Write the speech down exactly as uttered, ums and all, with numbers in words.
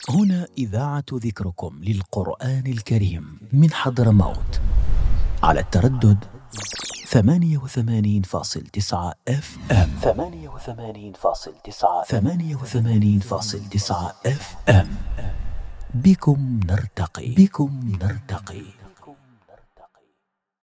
هنا إذاعة ذكركم للقرآن الكريم من حضرموت على التردد ثمانية وثمانين فاصل تسعة اف ام ثمانية وثمانين فاصل تسعة ثمانية وثمانين فاصل تسعة اف ام. بكم نرتقي بكم نرتقي